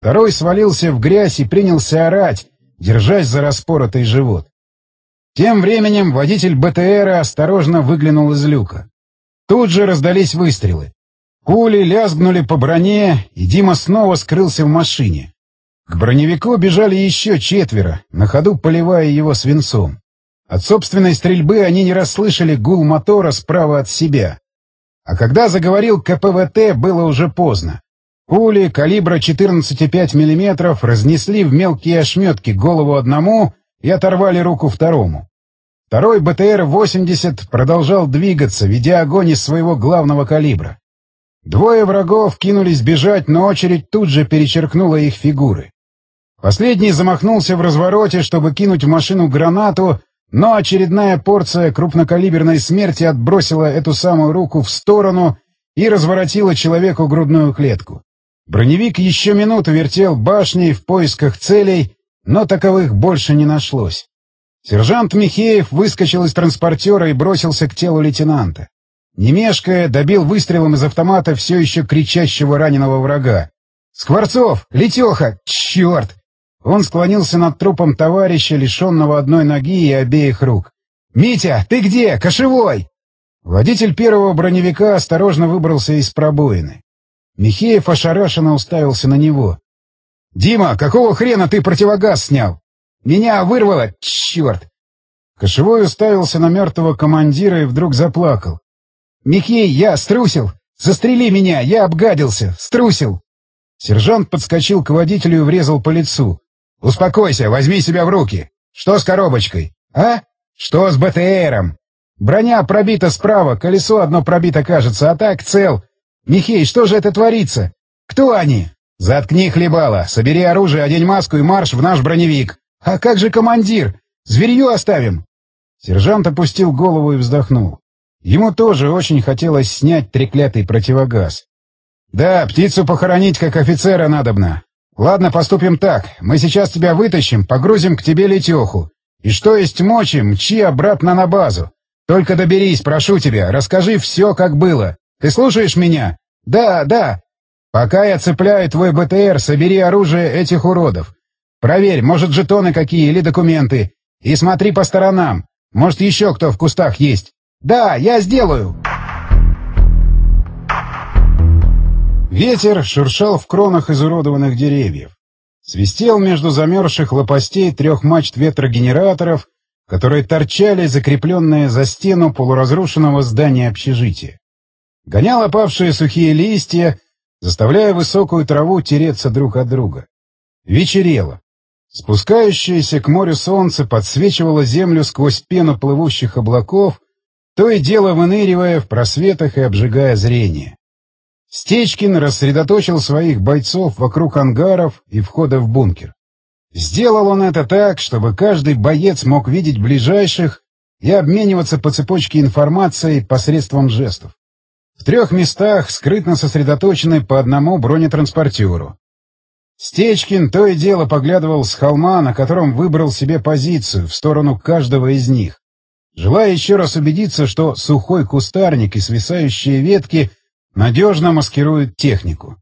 Второй свалился в грязь и принялся орать, держась за распоротый живот. Тем временем водитель БТРа осторожно выглянул из люка. Тут же раздались выстрелы. Пули лязгнули по броне, и Дима снова скрылся в машине. К броневику бежали еще 4, на ходу поливая его свинцом. От собственной стрельбы они не расслышали гул мотора справа от себя. А когда заговорил КПВТ, было уже поздно. Пули калибра 14,5 мм разнесли в мелкие ошметки голову одному и оторвали руку второму. Второй БТР-80 продолжал двигаться, ведя огонь из своего главного калибра. Двое врагов кинулись бежать, но очередь тут же перечеркнула их фигуры. Последний замахнулся в развороте, чтобы кинуть в машину гранату, но очередная порция крупнокалиберной смерти отбросила эту самую руку в сторону и разворотила человеку грудную клетку. Броневик еще минуту вертел башней в поисках целей, но таковых больше не нашлось. Сержант Михеев выскочил из транспортера и бросился к телу лейтенанта. Не мешкая, добил выстрелом из автомата все еще кричащего раненого врага. «Скворцов! Летеха! Черт!» Он склонился над трупом товарища, лишенного одной ноги и обеих рук. «Митя, ты где? Кошевой!» Водитель первого броневика осторожно выбрался из пробоины. Михеев ошарашенно уставился на него. «Дима, какого хрена ты противогаз снял? Меня вырвало! Черт!» Кошевой уставился на мертвого командира и вдруг заплакал. «Михей, я струсил! Застрели меня! Я обгадился! Струсил!» Сержант подскочил к водителю и врезал по лицу. «Успокойся, возьми себя в руки! Что с коробочкой? А? Что с БТРом? Броня пробита справа, колесо одно пробито, кажется, а так цел. Михей, что же это творится? Кто они?» «Заткни, хлебало! Собери оружие, одень маску и марш в наш броневик!» «А как же командир? Зверье оставим!» Сержант опустил голову и вздохнул. Ему тоже очень хотелось снять треклятый противогаз. «Да, птицу похоронить как офицера надобно. Ладно, поступим так. Мы сейчас тебя вытащим, погрузим к тебе Летеху. И что есть мочи, мчи обратно на базу. Только доберись, прошу тебя, расскажи все, как было. Ты слушаешь меня?» «Да, да. Пока я цепляю твой БТР, собери оружие этих уродов. Проверь, может, жетоны какие или документы. И смотри по сторонам. Может, еще кто в кустах есть. Да, я сделаю!» Ветер шуршал в кронах изуродованных деревьев. Свистел между замерзших лопастей 3 мачт ветрогенераторов, которые торчали, закрепленные за стену полуразрушенного здания общежития. Гонял опавшие сухие листья, заставляя высокую траву тереться друг от друга. Вечерело. Спускающееся к морю солнце подсвечивало землю сквозь пену плывущих облаков, то и дело выныривая в просветах и обжигая зрение. Стечкин рассредоточил своих бойцов вокруг ангаров и входа в бункер. Сделал он это так, чтобы каждый боец мог видеть ближайших и обмениваться по цепочке информацией посредством жестов. В 3 местах скрытно сосредоточены по одному бронетранспортеру. Стечкин то и дело поглядывал с холма, на котором выбрал себе позицию, в сторону каждого из них, желая еще раз убедиться, что сухой кустарник и свисающие ветки надежно маскируют технику.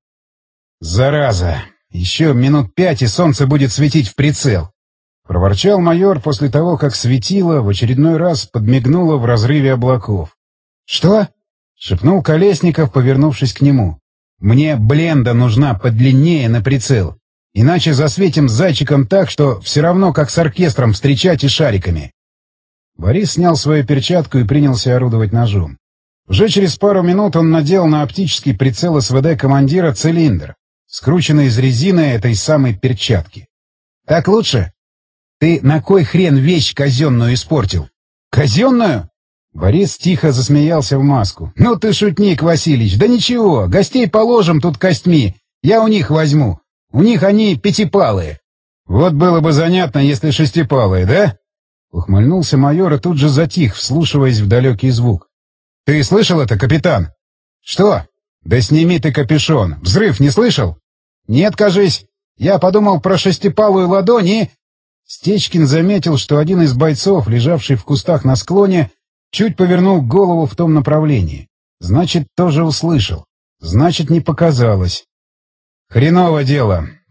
«Зараза! Еще минут 5, и солнце будет светить в прицел!» — проворчал майор после того, как светило в очередной раз подмигнуло в разрыве облаков. «Что?» — шепнул Колесников, повернувшись к нему. «Мне бленда нужна подлиннее на прицел, иначе засветим зайчиком так, что все равно как с оркестром встречать и шариками». Борис снял свою перчатку и принялся орудовать ножом. Уже через пару минут он надел на оптический прицел СВД командира цилиндр, скрученный из резины этой самой перчатки. «Так лучше? Ты на кой хрен вещь казенную испортил?» «Казенную?» Борис тихо засмеялся в маску. «Ну ты шутник, Василич, да ничего, гостей положим тут костьми, я у них возьму. У них они пятипалые». «Вот было бы занятно, если шестипалые, да?» Ухмыльнулся майор и тут же затих, вслушиваясь в далекий звук. «Ты слышал это, капитан?» «Что?» «Да сними ты капюшон. Взрыв не слышал?» «Нет, кажись. Я подумал про шестипалую ладонь и...» Стечкин заметил, что один из бойцов, лежавший в кустах на склоне, чуть повернул голову в том направлении. Значит, тоже услышал. Значит, не показалось. «Хреново дело.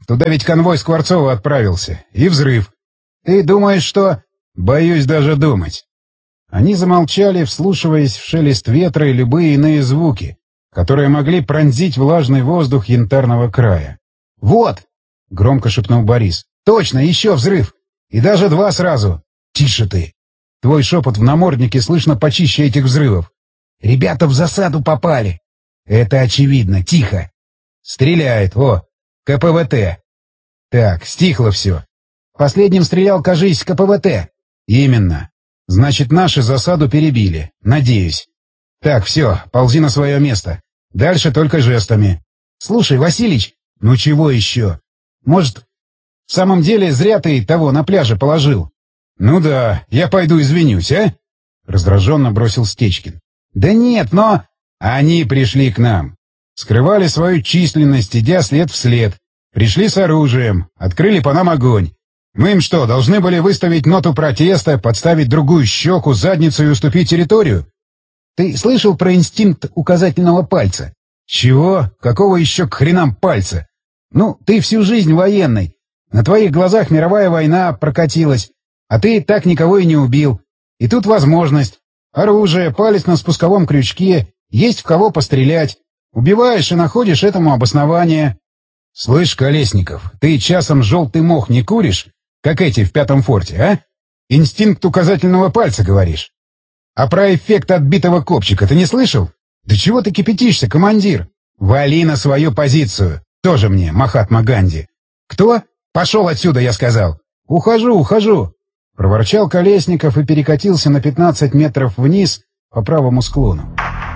Туда ведь конвой Скворцова отправился. И взрыв. Ты думаешь, что...» «Боюсь даже думать». Они замолчали, вслушиваясь в шелест ветра и любые иные звуки, которые могли пронзить влажный воздух янтарного края. «Вот!» — громко шепнул Борис. «Точно, еще взрыв! И даже два сразу! Тише ты! Твой шепот в наморднике слышно почище этих взрывов. Ребята в засаду попали! Это очевидно, тихо! Стреляет, о, КПВТ! Так, стихло все. Последним стрелял, кажись, КПВТ. Именно. Значит, наши засаду перебили, надеюсь. Так, все, ползи на свое место. Дальше только жестами. Слушай, Василич, ну чего еще? Может, в самом деле зря ты того на пляже положил? Ну да, я пойду извинюсь, а? Раздраженно бросил Стечкин. Да нет, но... Они пришли к нам. Скрывали свою численность, идя след в след. Пришли с оружием, открыли по нам огонь. Мы им что, должны были выставить ноту протеста, подставить другую щеку, задницу и уступить территорию? Ты слышал про инстинкт указательного пальца? Чего? Какого еще к хренам пальца? Ну, ты всю жизнь военный. На твоих глазах мировая война прокатилась, а ты так никого и не убил. И тут возможность. Оружие, палец на спусковом крючке, есть в кого пострелять. Убиваешь и находишь этому обоснование. Слышь, Колесников, ты часом желтый мох не куришь, как эти в Пятом форте, а? Инстинкт указательного пальца, говоришь. А про эффект отбитого копчика ты не слышал? Да чего ты кипятишься, командир? Вали на свою позицию. Тоже мне, Махатма Ганди. Кто? Пошел отсюда, я сказал. Ухожу. Проворчал Колесников и перекатился на 15 метров вниз по правому склону.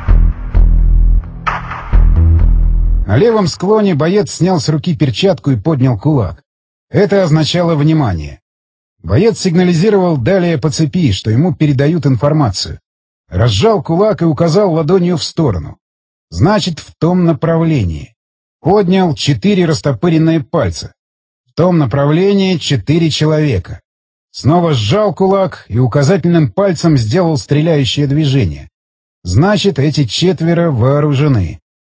На левом склоне боец снял с руки перчатку и поднял кулак. Это означало внимание. Боец сигнализировал далее по цепи, что ему передают информацию. Разжал кулак и указал ладонью в сторону. Значит, в том направлении. Поднял 4 растопыренные пальца. В том направлении 4 человека. Снова сжал кулак и указательным пальцем сделал стреляющее движение. Значит, эти 4 вооружены.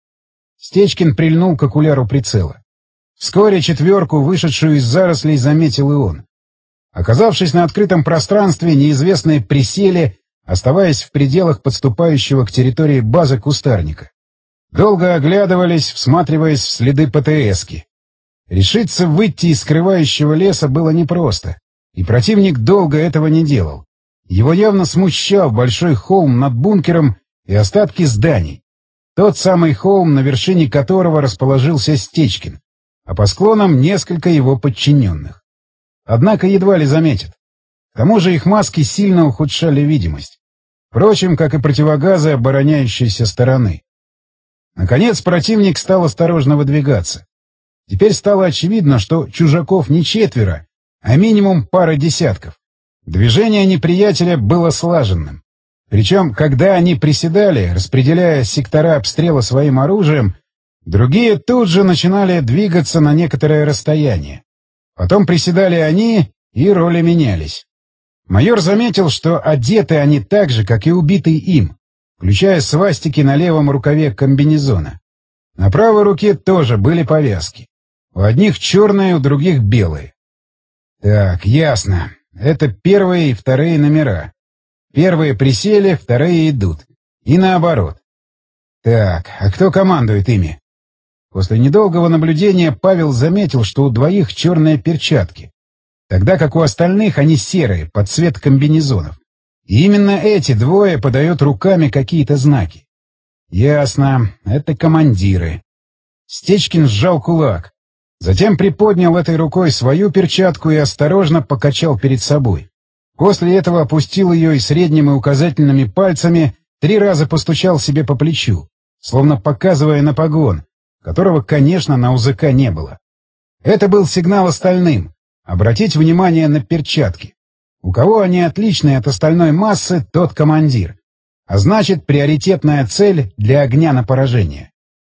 Стечкин прильнул к окуляру прицела. Вскоре 4, вышедшую из зарослей, заметил и он. Оказавшись на открытом пространстве, неизвестные присели, оставаясь в пределах подступающего к территории базы кустарника. Долго оглядывались, всматриваясь в следы ПТСки. Решиться выйти из скрывающего леса было непросто, и противник долго этого не делал. Его явно смущал большой холм над бункером и остатки зданий. Тот самый холм, на вершине которого расположился Стечкин, а по склонам несколько его подчиненных. Однако едва ли заметят. К тому же их маски сильно ухудшали видимость. Впрочем, как и противогазы обороняющейся стороны. Наконец противник стал осторожно выдвигаться. Теперь стало очевидно, что чужаков не 4, а минимум пара десятков. Движение неприятеля было слаженным. Причем, когда они приседали, распределяя сектора обстрела своим оружием, другие тут же начинали двигаться на некоторое расстояние. Потом приседали они, и роли менялись. Майор заметил, что одеты они так же, как и убитые им, включая свастики на левом рукаве комбинезона. На правой руке тоже были повязки. У одних черные, у других белые. Так, ясно. Это первые и вторые номера. Первые присели, вторые идут. И наоборот. Так, а кто командует ими? После недолгого наблюдения Павел заметил, что у двоих черные перчатки, тогда как у остальных они серые, под цвет комбинезонов. И именно эти двое подают руками какие-то знаки. Ясно, это командиры. Стечкин сжал кулак. Затем приподнял этой рукой свою перчатку и осторожно покачал перед собой. После этого опустил ее и средним и указательными пальцами 3 раза постучал себе по плечу, словно показывая на погон, которого, конечно, на УЗК не было. Это был сигнал остальным — обратить внимание на перчатки. У кого они отличные от остальной массы, тот командир. А значит, приоритетная цель для огня на поражение.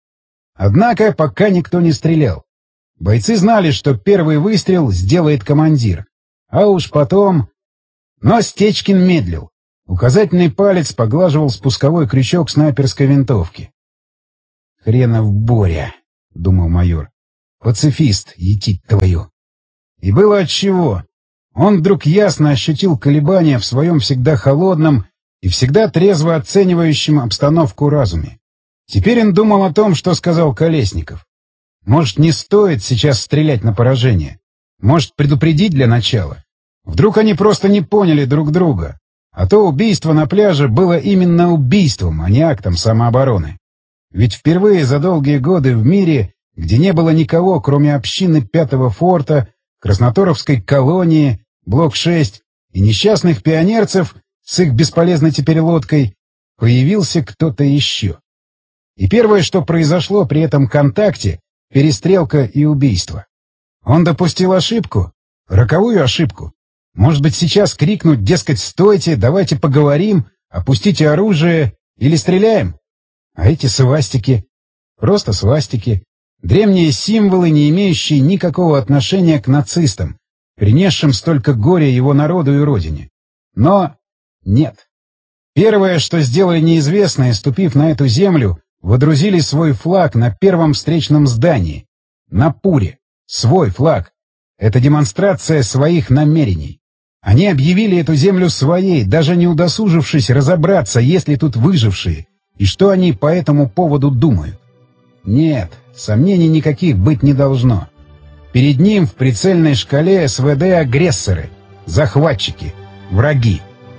Однако пока никто не стрелял. Бойцы знали, что первый выстрел сделает командир. А уж потом... Но Стечкин медлил. Указательный палец поглаживал спусковой крючок снайперской винтовки. «Хренов Боря», — думал майор. Пацифист, етить твою. И было отчего. Он вдруг ясно ощутил колебания в своем всегда холодном и всегда трезво оценивающем обстановку разуме. Теперь он думал о том, что сказал Колесников. Может, не стоит сейчас стрелять на поражение? Может, предупредить для начала? Вдруг они просто не поняли друг друга? А то убийство на пляже было именно убийством, а не актом самообороны. Ведь впервые за долгие годы в мире, где не было никого, кроме общины 5-го форта, Красноторовской колонии, Блок-6 и несчастных пионерцев с их бесполезной теперь лодкой, появился кто-то еще. И первое, что произошло при этом контакте — перестрелка и убийство. Он допустил ошибку? Роковую ошибку? Может быть, сейчас крикнуть, дескать, «Стойте, давайте поговорим, опустите оружие» или «Стреляем»? А эти свастики? Просто свастики. Древние символы, не имеющие никакого отношения к нацистам, принесшим столько горя его народу и родине. Но нет. Первое, что сделали неизвестные, ступив на эту землю, водрузили свой флаг на первом встречном здании. На Пуре. Свой флаг. Это демонстрация своих намерений. Они объявили эту землю своей, даже не удосужившись разобраться, есть ли тут выжившие, и что они по этому поводу думают. Нет, сомнений никаких быть не должно. Перед ним в прицельной шкале СВД агрессоры, захватчики, враги.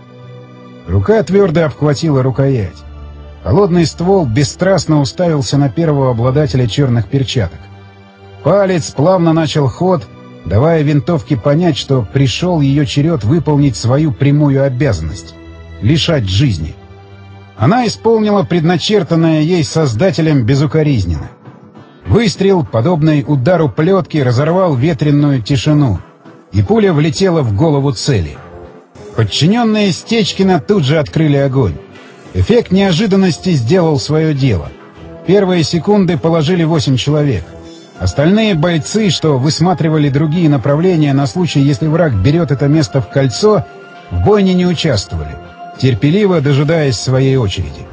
Рука твердо обхватила рукоять. Холодный ствол бесстрастно уставился на первого обладателя черных перчаток. Палец плавно начал ход, давая винтовке понять, что пришел ее черед выполнить свою прямую обязанность — лишать жизни. Она исполнила предначертанное ей Создателем безукоризненно. Выстрел, подобный удару плетки, разорвал ветреную тишину, и пуля влетела в голову цели. Подчиненные Стечкина тут же открыли огонь. Эффект неожиданности сделал свое дело. Первые секунды положили 8 человек. Остальные бойцы, что высматривали другие направления на случай, если враг берет это место в кольцо, в бойне не участвовали, терпеливо дожидаясь своей очереди.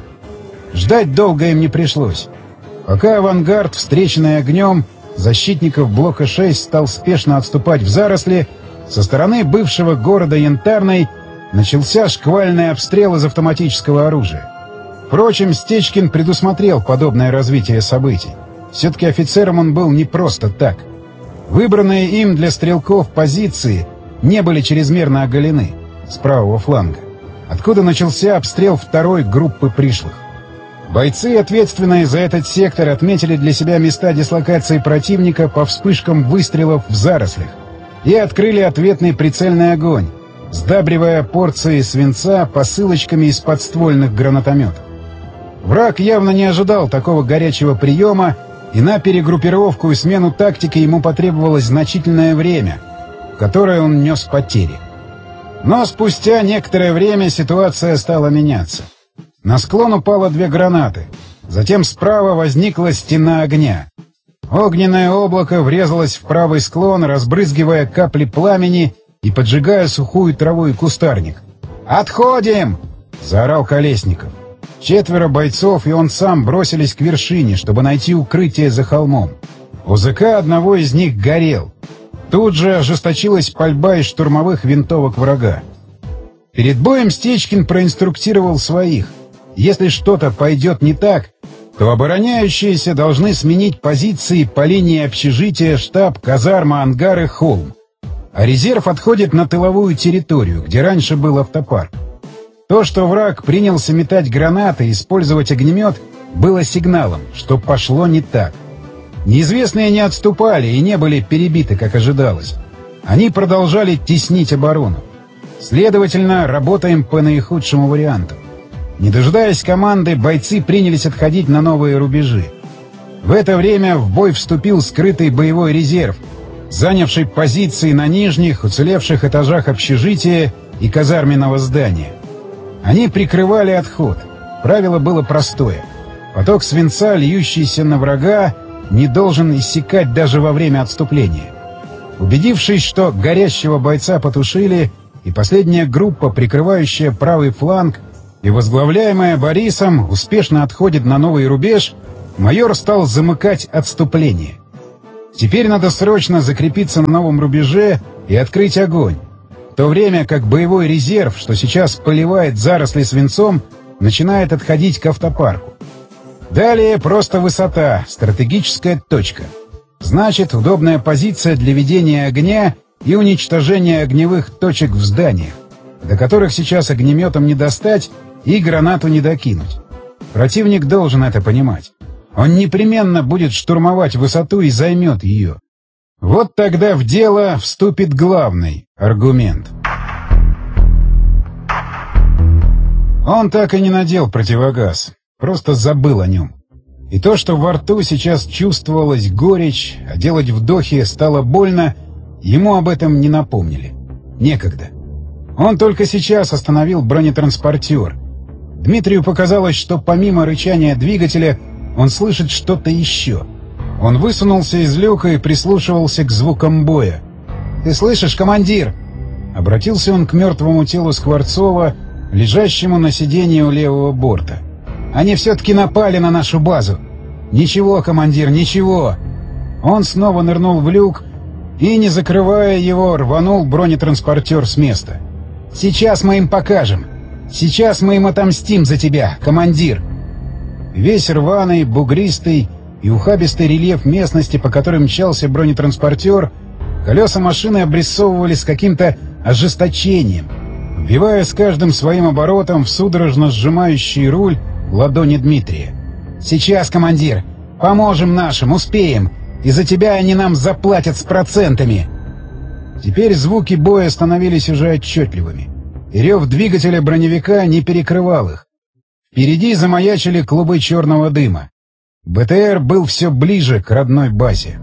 Ждать долго им не пришлось. Пока авангард, встреченный огнем защитников блока 6, стал спешно отступать в заросли, со стороны бывшего города Янтарной начался шквальный обстрел из автоматического оружия. Впрочем, Стечкин предусмотрел подобное развитие событий. Все-таки офицером он был не просто так. Выбранные им для стрелков позиции не были чрезмерно оголены с правого фланга, откуда начался обстрел второй группы пришлых. Бойцы, ответственные за этот сектор, отметили для себя места дислокации противника по вспышкам выстрелов в зарослях и открыли ответный прицельный огонь, сдабривая порции свинца посылочками из подствольных гранатометов. Враг явно не ожидал такого горячего приема, и на перегруппировку и смену тактики ему потребовалось значительное время, в которое он нес потери. Но спустя некоторое время ситуация стала меняться. На склон упало 2 гранаты, затем справа возникла стена огня. Огненное облако врезалось в правый склон, разбрызгивая капли пламени и поджигая сухую траву и кустарник. «Отходим!» — заорал Колесников. 4 бойцов и он сам бросились к вершине, чтобы найти укрытие за холмом. УЗК одного из них горел. Тут же ожесточилась пальба из штурмовых винтовок врага. Перед боем Стечкин проинструктировал своих. Если что-то пойдет не так, то обороняющиеся должны сменить позиции по линии общежития, штаб, казарма, ангары, холм. А резерв отходит на тыловую территорию, где раньше был автопарк. То, что враг принялся метать гранаты и использовать огнемет, было сигналом, что пошло не так. Неизвестные не отступали и не были перебиты, как ожидалось. Они продолжали теснить оборону. Следовательно, работаем по наихудшему варианту. Не дожидаясь команды, бойцы принялись отходить на новые рубежи. В это время в бой вступил скрытый боевой резерв, занявший позиции на нижних, уцелевших этажах общежития и казарменного здания. Они прикрывали отход. Правило было простое. Поток свинца, льющийся на врага, не должен иссякать даже во время отступления. Убедившись, что горящего бойца потушили, и последняя группа, прикрывающая правый фланг и возглавляемая Борисом, успешно отходит на новый рубеж, майор стал замыкать отступление. Теперь надо срочно закрепиться на новом рубеже и открыть огонь, в то время как боевой резерв, что сейчас поливает заросли свинцом, начинает отходить к автопарку. Далее просто высота, стратегическая точка. Значит, удобная позиция для ведения огня и уничтожения огневых точек в зданиях, до которых сейчас огнеметом не достать и гранату не докинуть. Противник должен это понимать. Он непременно будет штурмовать высоту и займет ее. Вот тогда в дело вступит главный аргумент. Он так и не надел противогаз, просто забыл о нем. И то, что во рту сейчас чувствовалась горечь, а делать вдохи стало больно, ему об этом не напомнили. Некогда. Он только сейчас остановил бронетранспортер. Дмитрию показалось, что помимо рычания двигателя он слышит что-то еще. Он высунулся из люка и прислушивался к звукам боя. «Ты слышишь, командир?» Обратился он к мертвому телу Скворцова, лежащему на сиденье у левого борта. «Они все-таки напали на нашу базу!» «Ничего, командир, ничего!» Он снова нырнул в люк и, не закрывая его, рванул бронетранспортер с места. «Сейчас мы им покажем! Сейчас мы им отомстим за тебя, командир!» Весь рваный, бугристый и ухабистый рельеф местности, по которой мчался бронетранспортер, колеса машины обрисовывали с каким-то ожесточением, вбивая с каждым своим оборотом в судорожно сжимающий руль ладони Дмитрия. «Сейчас, командир! Поможем нашим, успеем! И за тебя они нам заплатят с процентами!» Теперь звуки боя становились уже отчетливыми, и рев двигателя броневика не перекрывал их. Впереди замаячили клубы черного дыма. БТР был все ближе к родной базе.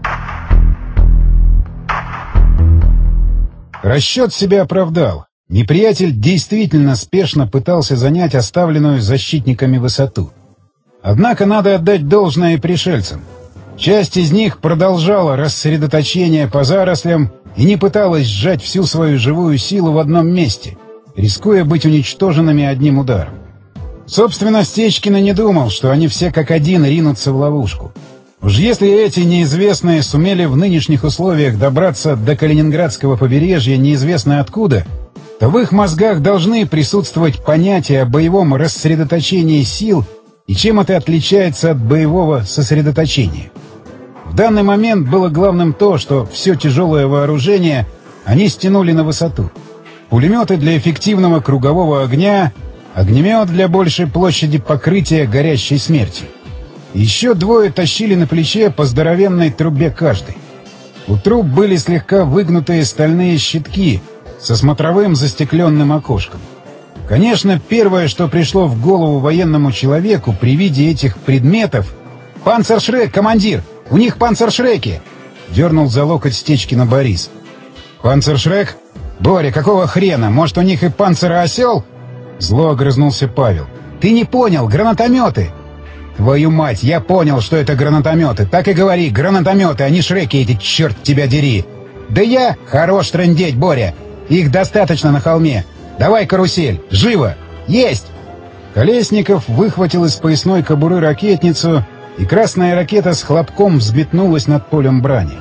Расчет себя оправдал. Неприятель действительно спешно пытался занять оставленную защитниками высоту. Однако надо отдать должное и пришельцам. Часть из них продолжала рассредоточение по зарослям и не пыталась сжать всю свою живую силу в одном месте, рискуя быть уничтоженными одним ударом. Собственно, Стечкин и не думал, что они все как один ринутся в ловушку. Уж если эти неизвестные сумели в нынешних условиях добраться до Калининградского побережья неизвестно откуда, то в их мозгах должны присутствовать понятия о боевом рассредоточении сил и чем это отличается от боевого сосредоточения. В данный момент было главным то, что все тяжелое вооружение они стянули на высоту. Пулеметы для эффективного кругового огня, огнемет для большей площади покрытия горящей смерти. Еще двое тащили на плече по здоровенной трубе каждый. У труб были слегка выгнутые стальные щитки со смотровым застекленным окошком. Конечно, первое, что пришло в голову военному человеку при виде этих предметов... «Панцершрек, командир! У них панцершреки!» — дернул за локоть Стечкина Борис. «Панцершрек? Боря, какого хрена? Может, у них и панцероосел?» Зло огрызнулся Павел. «Ты не понял, гранатометы!» «Твою мать, я понял, что это гранатометы. Так и говори, гранатометы, а не шреки эти, черт тебя дери!» «Да я...» «Хорош трындеть, Боря! Их достаточно на холме. Давай карусель! Живо! Есть!» Колесников выхватил из поясной кобуры ракетницу, и красная ракета с хлопком взметнулась над полем брани.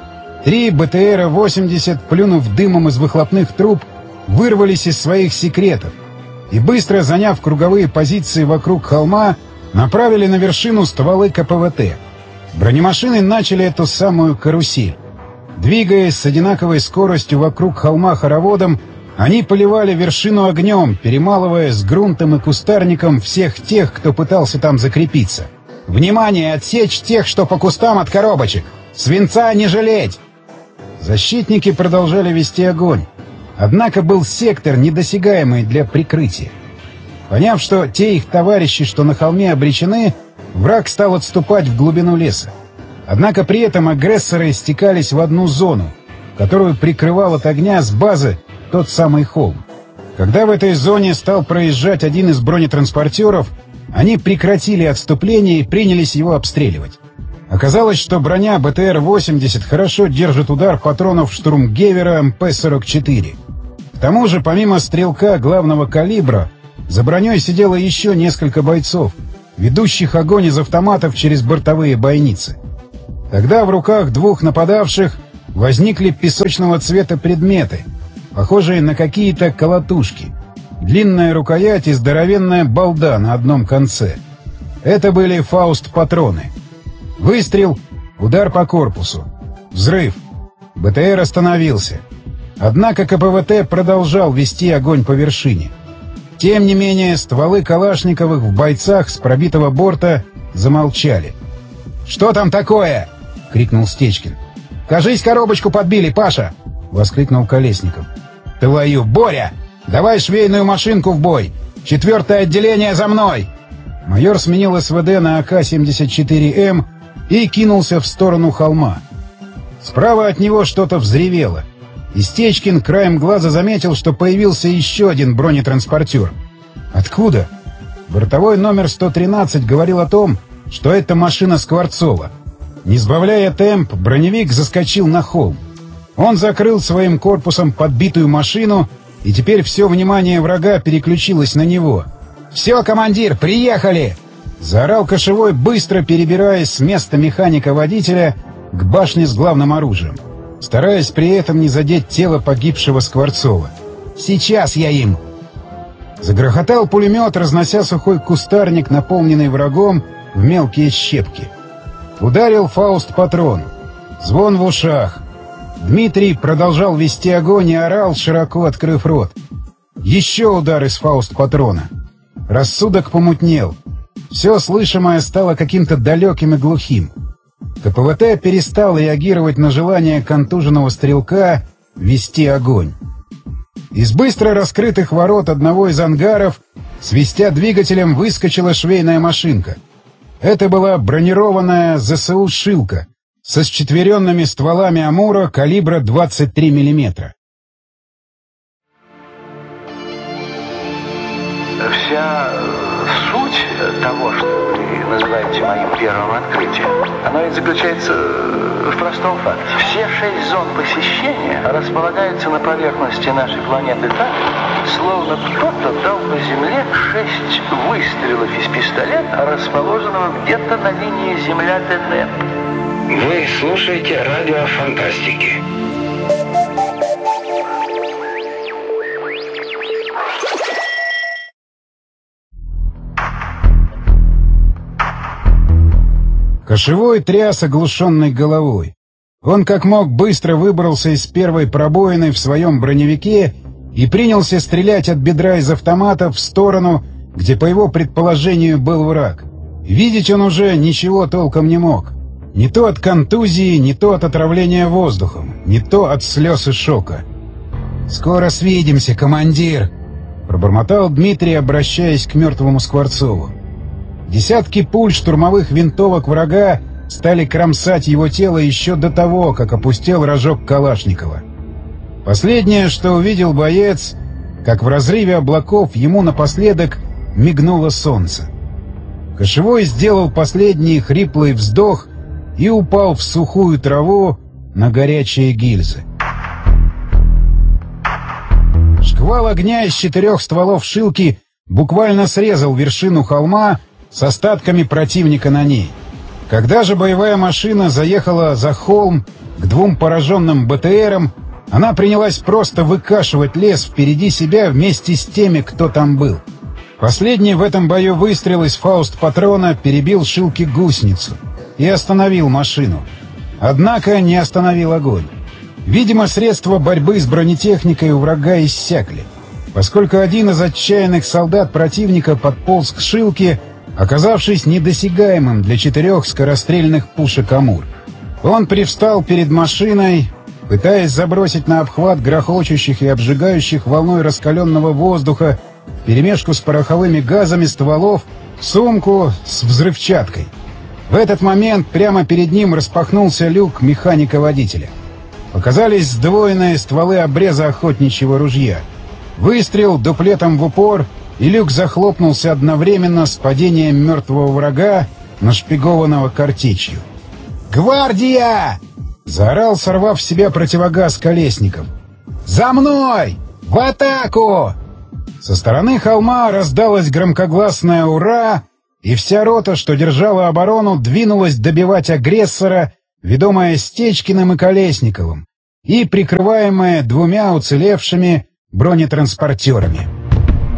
3 БТРа-80, плюнув дымом из выхлопных труб, вырвались из своих секретов и, быстро заняв круговые позиции вокруг холма, направили на вершину стволы КПВТ. Бронемашины начали эту самую карусель. Двигаясь с одинаковой скоростью вокруг холма хороводом, они поливали вершину огнем, перемалывая с грунтом и кустарником всех тех, кто пытался там закрепиться. «Внимание! Отсечь тех, что по кустам от коробочек! Свинца не жалеть!» Защитники продолжали вести огонь. Однако был сектор, недосягаемый для прикрытия. Поняв, что те их товарищи, что на холме, обречены, враг стал отступать в глубину леса. Однако при этом агрессоры стекались в одну зону, которую прикрывал от огня с базы тот самый холм. Когда в этой зоне стал проезжать один из бронетранспортеров, они прекратили отступление и принялись его обстреливать. Оказалось, что броня БТР-80 хорошо держит удар патронов штурмгевера МП-44. К тому же, помимо стрелка главного калибра, за броней сидело еще несколько бойцов, ведущих огонь из автоматов через бортовые бойницы. Тогда в руках двух нападавших возникли песочного цвета предметы, похожие на какие-то колотушки. Длинная рукоять и здоровенная балда на одном конце. Это были фауст-патроны. Выстрел, удар по корпусу. Взрыв. БТР остановился. Однако КПВТ продолжал вести огонь по вершине. Тем не менее, стволы Калашниковых в бойцах с пробитого борта замолчали. «Что там такое?» — крикнул Стечкин. «Кажись, коробочку подбили, Паша!» — воскликнул Колесников. «Твою, Боря! Давай швейную машинку в бой! 4-е отделение за мной!» Майор сменил СВД на АК-74М и кинулся в сторону холма. Справа от него что-то взревело. И Стечкин краем глаза заметил, что появился еще один бронетранспортер. Откуда? Бортовой номер 113 говорил о том, что это машина Скворцова. Не сбавляя темп, броневик заскочил на холм. Он закрыл своим корпусом подбитую машину, и теперь все внимание врага переключилось на него. «Все, командир, приехали!» — заорал Кошевой, быстро перебираясь с места механика-водителя к башне с главным оружием, стараясь при этом не задеть тело погибшего Скворцова. «Сейчас я им!» Загрохотал пулемет, разнося сухой кустарник, наполненный врагом, в мелкие щепки. Ударил фауст-патрон. Звон в ушах. Дмитрий продолжал вести огонь и орал, широко открыв рот. Еще удар из фауст-патрона. Рассудок помутнел. Все слышимое стало каким-то далеким и глухим. КПВТ перестал реагировать на желание контуженного стрелка вести огонь. Из быстро раскрытых ворот одного из ангаров, свистя двигателем, выскочила швейная машинка. Это была бронированная ЗСУ «Шилка» со счетверенными стволами «Амура» калибра 23 мм. Вся суть того, что вы называете моим первым открытием, оно и заключается в простом факте. Все 6 зон посещения располагаются на поверхности нашей планеты так, словно кто-то дал по Земле 6 выстрелов из пистолета, расположенного где-то на линии Земля-ТН. Вы слушаете радио фантастики. Кошевой тряс оглушенной головой. Он как мог быстро выбрался из первой пробоины в своем броневике и принялся стрелять от бедра из автомата в сторону, где, по его предположению, был враг. Видеть он уже ничего толком не мог. Не то от контузии, не то от отравления воздухом, не то от слез и шока. «Скоро свидимся, командир!» — пробормотал Дмитрий, обращаясь к мертвому Скворцову. Десятки пуль штурмовых винтовок врага стали кромсать его тело еще до того, как опустел рожок Калашникова. Последнее, что увидел боец, как в разрыве облаков ему напоследок мигнуло солнце. Кошевой сделал последний хриплый вздох и упал в сухую траву на горячие гильзы. Шквал огня из 4 стволов «Шилки» буквально срезал вершину холма с остатками противника на ней. Когда же боевая машина заехала за холм к 2 пораженным БТРам, она принялась просто выкашивать лес впереди себя вместе с теми, кто там был. Последний в этом бою выстрел из фауст-патрона перебил «Шилки» гусеницу и остановил машину. Однако не остановил огонь. Видимо, средства борьбы с бронетехникой у врага иссякли, поскольку один из отчаянных солдат противника подполз к «Шилке», оказавшись недосягаемым для 4 скорострельных пушек «Амур». Он привстал перед машиной, пытаясь забросить на обхват грохочущих и обжигающих волной раскаленного воздуха вперемешку с пороховыми газами стволов сумку с взрывчаткой. В этот момент прямо перед ним распахнулся люк механика-водителя. Показались сдвоенные стволы обреза охотничьего ружья. Выстрел дуплетом в упор, и люк захлопнулся одновременно с падением мертвого врага, нашпигованного картечью. «Гвардия!» — заорал, сорвав с себя противогаз Колесников. «За мной! В атаку!» Со стороны холма раздалось громкогласное «Ура!», и вся рота, что держала оборону, двинулась добивать агрессора ведомая Стечкиным и Колесниковым и прикрываемая двумя уцелевшими бронетранспортерами.